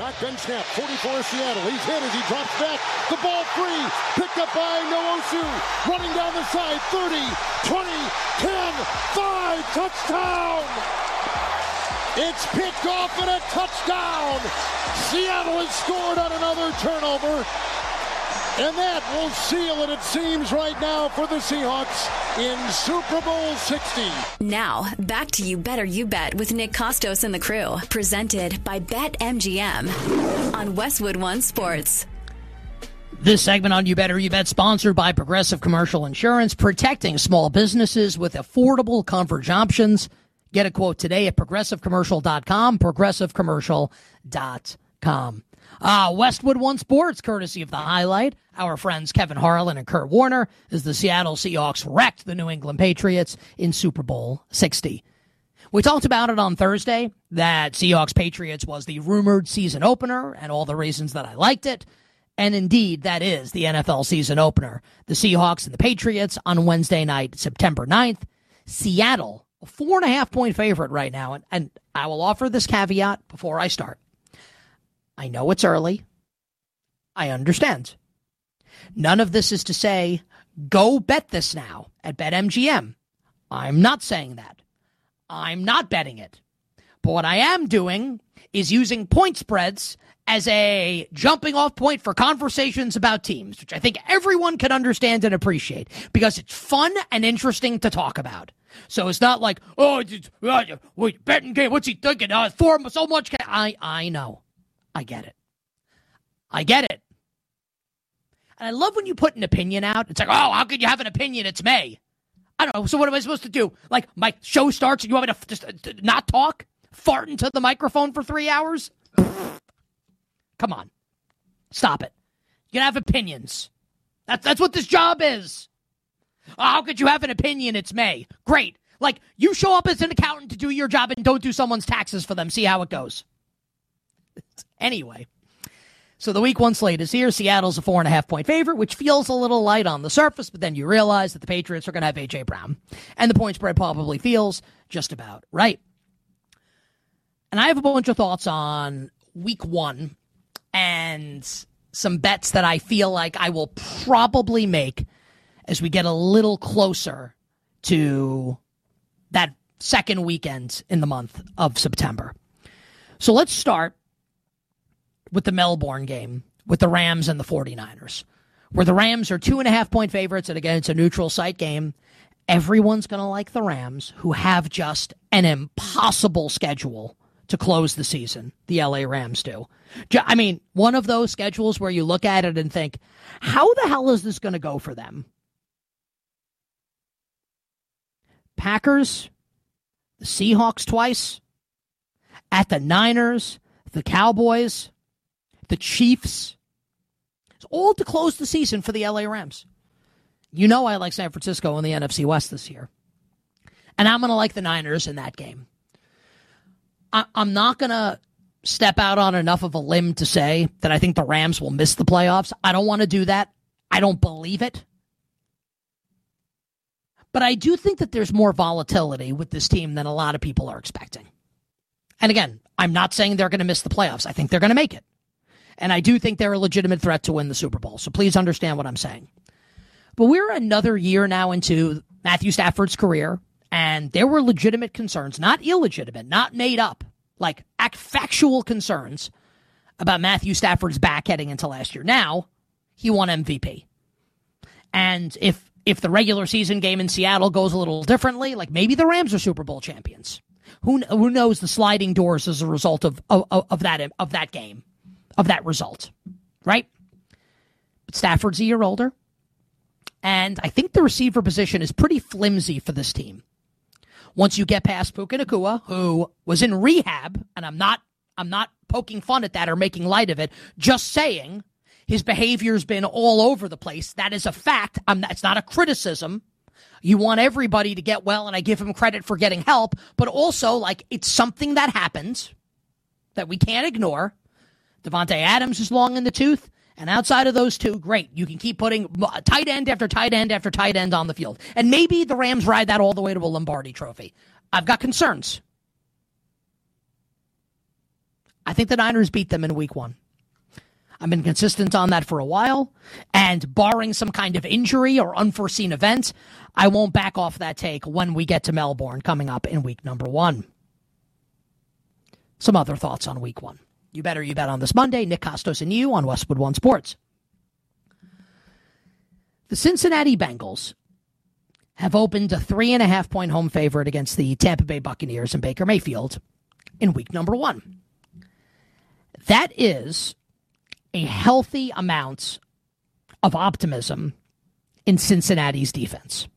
Shotgun snap, 44 Seattle. He's hit as he drops back. The ball free. Picked up by Nwosu. Running down the side. 30, 20, 10, 5. Touchdown! It's picked off and a touchdown. Seattle has scored on another turnover. And that will seal it seems, right now for the Seahawks in Super Bowl 60. Now, back to You Better You Bet with Nick Costos and the crew. Presented by BetMGM on Westwood One Sports. This segment on You Better You Bet sponsored by Progressive Commercial Insurance, protecting small businesses with affordable coverage options. Get a quote today at progressivecommercial.com, progressivecommercial.com. Westwood One Sports, courtesy of The Highlight. Our friends Kevin Harlan and Kurt Warner, as the Seattle Seahawks wrecked the New England Patriots in Super Bowl 60. We talked about it on Thursday, that Seahawks-Patriots was the rumored season opener and all the reasons that I liked it. And indeed, that is the NFL season opener. The Seahawks and the Patriots on Wednesday night, September 9th. Seattle, a 4.5-point favorite right now. And I will offer this caveat before I start. I know it's early. I understand. None of this is to say, go bet this now at BetMGM. I'm not saying that. I'm not betting it. But what I am doing is using point spreads as a jumping off point for conversations about teams, which I think everyone can understand and appreciate because it's fun and interesting to talk about. So it's not like, wait, betting game, what's he thinking? For so much. I know. I get it. And I love when you put an opinion out. It's like, oh, how could you have an opinion? It's May. I don't know. So what am I supposed to do? Like, my show starts and you want me to just not talk? Fart into the microphone for 3 hours? Come on. Stop it. You can have opinions. That's what this job is. Oh, how could you have an opinion? It's May. Great. Like, you show up as an accountant to do your job and don't do someone's taxes for them. See how it goes. Anyway, so the week 1 slate is here. Seattle's a 4.5-point favorite, which feels a little light on the surface, but then you realize that the Patriots are going to have A.J. Brown, and the point spread probably feels just about right. And I have a bunch of thoughts on week 1 and some bets that I feel like I will probably make as we get a little closer to that second weekend in the month of September. So let's start with the Melbourne game with the Rams and the 49ers, where the Rams are 2.5-point favorites, and again, it's a neutral site game. Everyone's going to like the Rams, who have just an impossible schedule to close the season. The LA Rams do. I mean, one of those schedules where you look at it and think, how the hell is this going to go for them? Packers, the Seahawks twice, at the Niners, the Cowboys, the Chiefs. It's all to close the season for the LA Rams. You know I like San Francisco in the NFC West this year. And I'm going to like the Niners in that game. I'm not going to step out on enough of a limb to say that I think the Rams will miss the playoffs. I don't want to do that. I don't believe it. But I do think that there's more volatility with this team than a lot of people are expecting. And again, I'm not saying they're going to miss the playoffs. I think they're going to make it. And I do think they're a legitimate threat to win the Super Bowl. So please understand what I'm saying. But we're another year now into Matthew Stafford's career, and there were legitimate concerns, not illegitimate, not made up, like factual concerns about Matthew Stafford's back heading into last year. Now, he won MVP. And if the regular season game in Seattle goes a little differently, like maybe the Rams are Super Bowl champions. Who knows the sliding doors as a result of that game, of that result, right? But Stafford's a year older, and I think the receiver position is pretty flimsy for this team. Once you get past Puka Nacua, who was in rehab, and I'm not poking fun at that or making light of it, just saying his behavior's been all over the place. That is a fact. It's not a criticism. You want everybody to get well, and I give him credit for getting help, but also, like, it's something that happens that we can't ignore. Devontae Adams is long in the tooth, and outside of those two, great. You can keep putting tight end after tight end after tight end on the field. And maybe the Rams ride that all the way to a Lombardi trophy. I've got concerns. I think the Niners beat them in week 1. I've been consistent on that for a while, and barring some kind of injury or unforeseen event, I won't back off that take when we get to Melbourne coming up in week number 1. Some other thoughts on week 1. You better you bet on this Monday. Nick Costos and you on Westwood One Sports. The Cincinnati Bengals have opened a 3.5-point home favorite against the Tampa Bay Buccaneers and Baker Mayfield in week number 1. That is a healthy amount of optimism in Cincinnati's defense.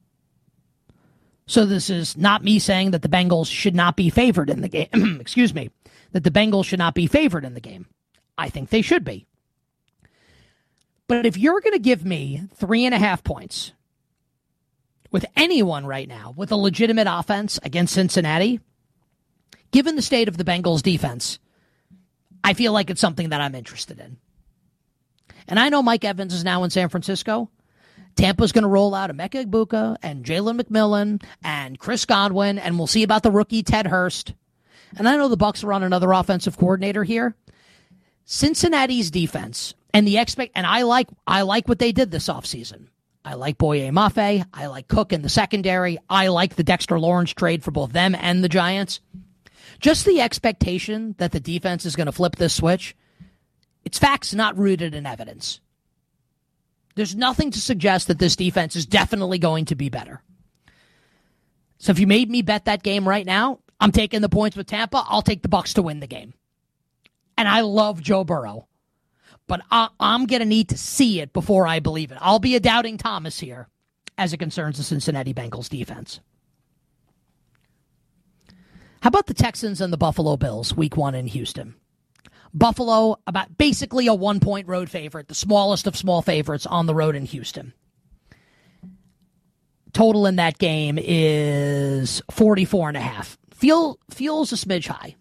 So this is not me saying that the Bengals should not be favored in the game. Excuse me. That the Bengals should not be favored in the game. I think they should be. But if you're going to give me 3.5 points with anyone right now with a legitimate offense against Cincinnati, given the state of the Bengals defense, I feel like it's something that I'm interested in. And I know Mike Evans is now in San Francisco. Tampa's going to roll out Emeka Egbuka and Jalen McMillan and Chris Godwin, and we'll see about the rookie Ted Hurst. And I know the Bucs are on another offensive coordinator here. Cincinnati's defense and I like what they did this offseason. I like Boye Mafe. I like Cook in the secondary. I like the Dexter Lawrence trade for both them and the Giants. Just the expectation that the defense is going to flip this switch, it's facts not rooted in evidence. There's nothing to suggest that this defense is definitely going to be better. So if you made me bet that game right now, I'm taking the points with Tampa. I'll take the Bucs to win the game. And I love Joe Burrow. But I'm going to need to see it before I believe it. I'll be a doubting Thomas here as it concerns the Cincinnati Bengals defense. How about the Texans and the Buffalo Bills, week 1 in Houston? Buffalo, about basically a 1-point road favorite, the smallest of small favorites on the road in Houston. Total in that game is 44.5. Feels a smidge high.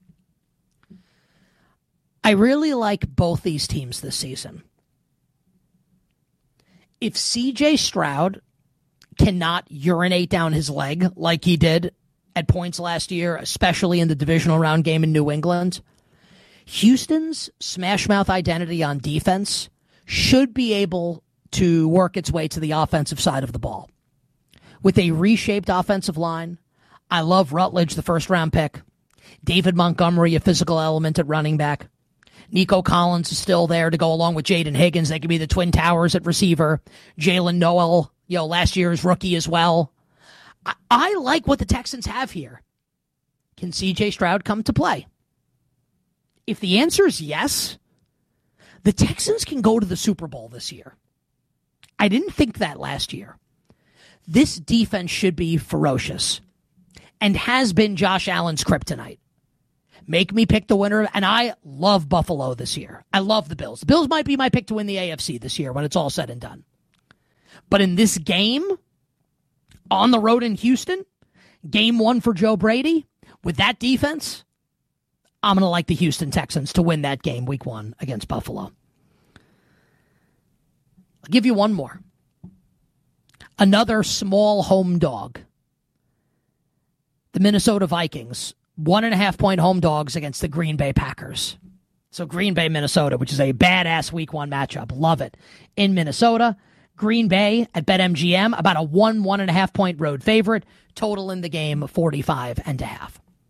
I really like both these teams this season. If C.J. Stroud cannot urinate down his leg like he did at points last year, especially in the divisional round game in New England, Houston's smash mouth identity on defense should be able to work its way to the offensive side of the ball. With a reshaped offensive line, I love Rutledge, the first-round pick. David Montgomery, a physical element at running back. Nico Collins is still there to go along with Jaden Higgins. They could be the Twin Towers at receiver. Jalen Noel, last year's rookie as well. I like what the Texans have here. Can C.J. Stroud come to play? If the answer is yes, the Texans can go to the Super Bowl this year. I didn't think that last year. This defense should be ferocious and has been Josh Allen's kryptonite. Make me pick the winner, and I love Buffalo this year. I love the Bills. The Bills might be my pick to win the AFC this year when it's all said and done. But in this game, on the road in Houston, game 1 for Joe Brady, with that defense, I'm going to like the Houston Texans to win that game week 1 against Buffalo. I'll give you one more. Another small home dog. The Minnesota Vikings, 1.5-point home dogs against the Green Bay Packers. So Green Bay, Minnesota, which is a badass week 1 matchup. Love it. In Minnesota, Green Bay at BetMGM, about a 1.5-point road favorite. Total in the game, 45.5.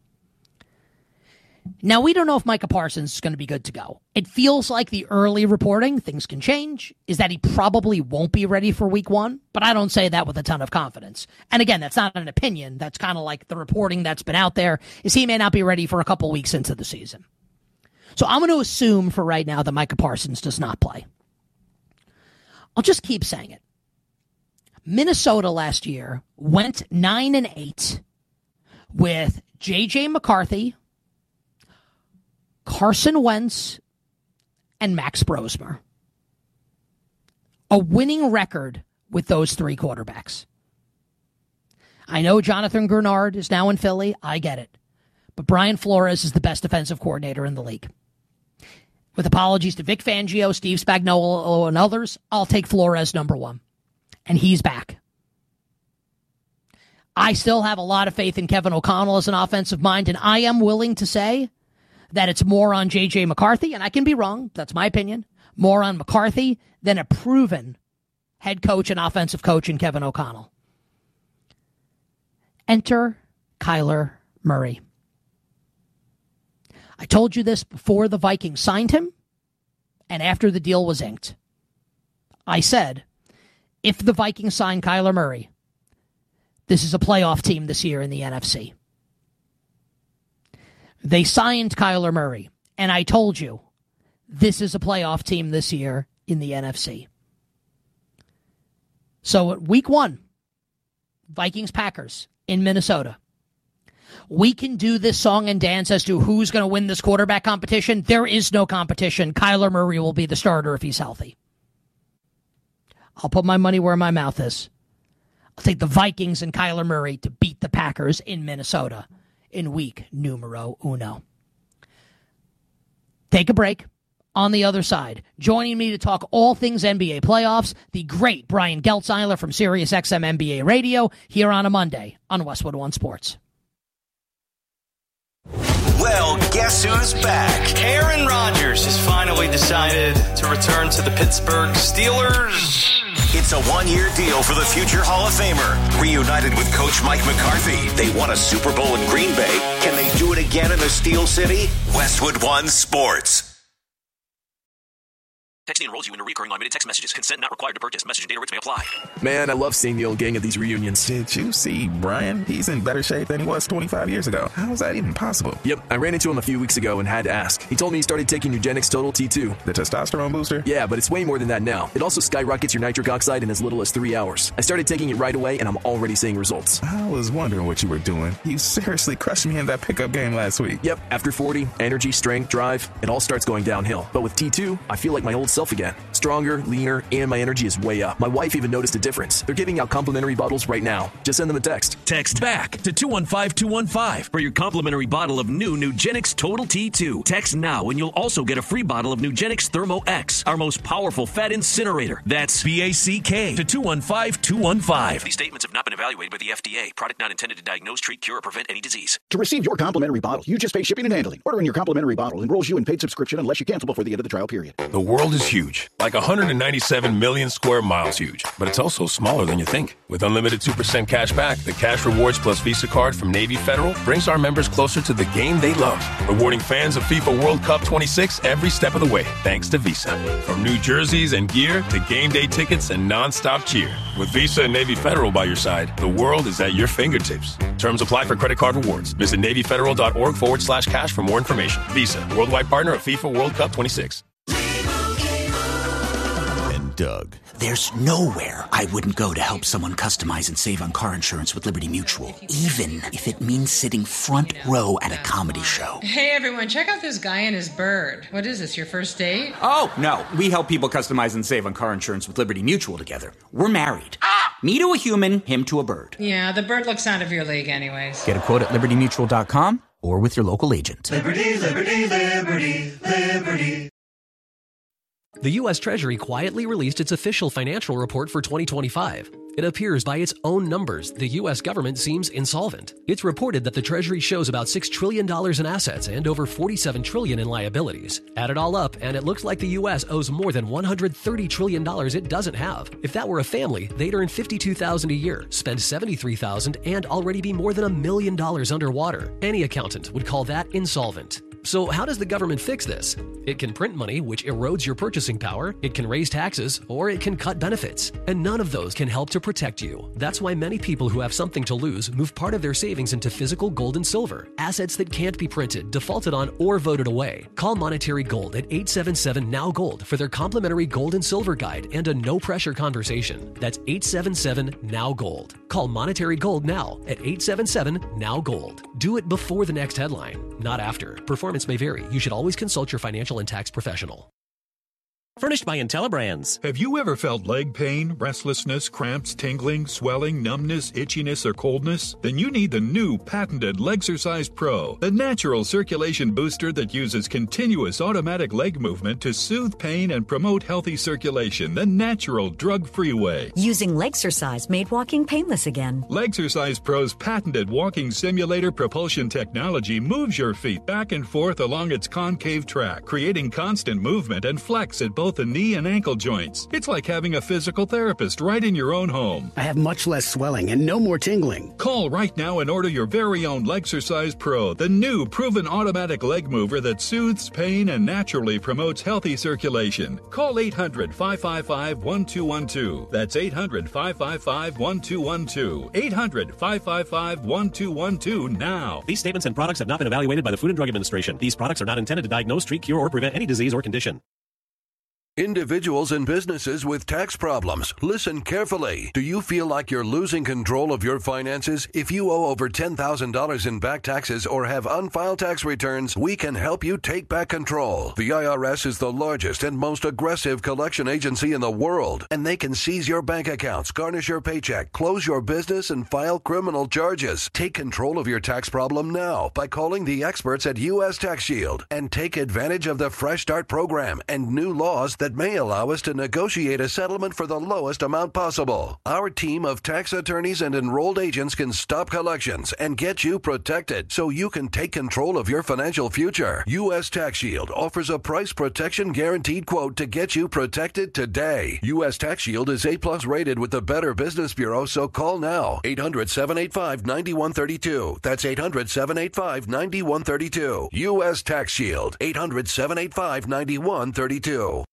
Now, we don't know if Micah Parsons is going to be good to go. It feels like the early reporting, things can change, is that he probably won't be ready for week 1, but I don't say that with a ton of confidence. And again, that's not an opinion. That's kind of like the reporting that's been out there, is he may not be ready for a couple weeks into the season. So I'm going to assume for right now that Micah Parsons does not play. I'll just keep saying it. Minnesota last year went 9-8 with J.J. McCarthy, Carson Wentz, and Max Brosmer. A winning record with those 3 quarterbacks. I know Jonathan Grenard is now in Philly. I get it. But Brian Flores is the best defensive coordinator in the league. With apologies to Vic Fangio, Steve Spagnuolo, and others, I'll take Flores number 1. And he's back. I still have a lot of faith in Kevin O'Connell as an offensive mind, and I am willing to say that it's more on J.J. McCarthy, and I can be wrong, that's my opinion, more on McCarthy than a proven head coach and offensive coach in Kevin O'Connell. Enter Kyler Murray. I told you this before the Vikings signed him and after the deal was inked. I said, if the Vikings sign Kyler Murray, this is a playoff team this year in the NFC. They signed Kyler Murray, and I told you, this is a playoff team this year in the NFC. So at week 1, Vikings-Packers in Minnesota, we can do this song and dance as to who's going to win this quarterback competition. There is no competition. Kyler Murray will be the starter if he's healthy. I'll put my money where my mouth is. I'll take the Vikings and Kyler Murray to beat the Packers in Minnesota in week numero uno. Take a break. On the other side, joining me to talk all things NBA playoffs, the great Brian Geltzeiler from SiriusXM NBA Radio, here on a Monday on Westwood One Sports. Well, guess who's back? Aaron Rodgers has finally decided to return to the Pittsburgh Steelers. It's a one-year deal for the future Hall of Famer. Reunited with Coach Mike McCarthy, they won a Super Bowl in Green Bay. Can they do it again in the Steel City? Westwood One Sports. Texting enrolls you in a recurring unlimited text messages. Consent not required to purchase. Message and data rates may apply. Man, I love seeing the old gang at these reunions. Did you see Brian? He's in better shape than he was 25 years ago. How is that even possible? Yep, I ran into him a few weeks ago and had to ask. He told me he started taking Nugenix Total T2. The testosterone booster? Yeah, but it's way more than that now. It also skyrockets your nitric oxide in as little as 3 hours. I started taking it right away, and I'm already seeing results. I was wondering what you were doing. You seriously crushed me in that pickup game last week. Yep, after 40, energy, strength, drive, it all starts going downhill. But with T2, I feel like my old self again. Stronger, leaner, and my energy is way up. My wife even noticed a difference. They're giving out complimentary bottles right now. Just send them a text. Text BACK to 215-215 for your complimentary bottle of new Nugenix Total T2. Text now and you'll also get a free bottle of Nugenix Thermo X, our most powerful fat incinerator. That's BACK to 215-215. These statements have not been evaluated by the FDA. Product not intended to diagnose, treat, cure, or prevent any disease. To receive your complimentary bottle, you just pay shipping and handling. Ordering your complimentary bottle enrolls you in paid subscription unless you cancel before the end of the trial period. The world is huge, like 197 million square miles huge, but it's also smaller than you think. With unlimited 2% cash back, the Cash Rewards Plus Visa card from Navy Federal brings our members closer to the game they love, rewarding fans of FIFA World Cup 26 every step of the way, thanks to Visa. From new jerseys and gear to game day tickets and non-stop cheer. With Visa and Navy Federal by your side, the world is at your fingertips. Terms apply for credit card rewards. Visit NavyFederal.org/cash for more information. Visa, worldwide partner of FIFA World Cup 26. Doug. There's nowhere I wouldn't go to help someone customize and save on car insurance with Liberty Mutual, even if it means sitting front row at a comedy show. Hey everyone, check out this guy and his bird. What is this, your first date? Oh, no. We help people customize and save on car insurance with Liberty Mutual together. We're married. Me to a human, him to a bird. Yeah, the bird looks out of your league anyways. Get a quote at LibertyMutual.com or with your local agent. Liberty, liberty, liberty, liberty. The U.S. Treasury quietly released its official financial report for 2025. It appears by its own numbers, the U.S. government seems insolvent. It's reported that the Treasury shows about $6 trillion in assets and over $47 trillion in liabilities. Add it all up, and it looks like the U.S. owes more than $130 trillion it doesn't have. If that were a family, they'd earn $52,000 a year, spend $73,000, and already be more than $1 million underwater. Any accountant would call that insolvent. So how does the government fix this? It can print money, which erodes your purchasing power, it can raise taxes, or it can cut benefits. And none of those can help to protect you. That's why many people who have something to lose move part of their savings into physical gold and silver, assets that can't be printed, defaulted on, or voted away. Call Monetary Gold at 877-NOW-GOLD for their complimentary gold and silver guide and a no-pressure conversation. That's 877-NOW-GOLD. Call Monetary Gold now at 877-NOW-GOLD. Do it before the next headline, not after. Performance may vary. You should always consult your financial and tax professional. Furnished by IntelliBrands. Have you ever felt leg pain, restlessness, cramps, tingling, swelling, numbness, itchiness, or coldness? Then you need the new patented Legsercise Pro, the natural circulation booster that uses continuous automatic leg movement to soothe pain and promote healthy circulation the natural, drug-free way. Using Legsercise made walking painless again. Legsercise Pro's patented walking simulator propulsion technology moves your feet back and forth along its concave track, creating constant movement and flex at both the knee and ankle joints. It's like having a physical therapist right in your own home. I have much less swelling and no more tingling. Call right now and order your very own Legsercise Pro, the new proven automatic leg mover that soothes pain and naturally promotes healthy circulation. Call 800-555-1212. That's 800-555-1212. 800-555-1212 now. These statements and products have not been evaluated by the Food and Drug Administration. These products are not intended to diagnose, treat, cure, or prevent any disease or condition. Individuals and businesses with tax problems, listen carefully. Do you feel like you're losing control of your finances? If you owe over $10,000 in back taxes or have unfiled tax returns, we can help you take back control. The IRS is the largest and most aggressive collection agency in the world, and they can seize your bank accounts, garnish your paycheck, close your business, and file criminal charges. Take control of your tax problem now by calling the experts at U.S. Tax Shield and take advantage of the Fresh Start program and new laws that may allow us to negotiate a settlement for the lowest amount possible. Our team of tax attorneys and enrolled agents can stop collections and get you protected so you can take control of your financial future. U.S. Tax Shield offers a price protection guaranteed quote to get you protected today. U.S. Tax Shield is A+ rated with the Better Business Bureau, so call now. 800-785-9132. That's 800-785-9132. U.S. Tax Shield. 800-785-9132.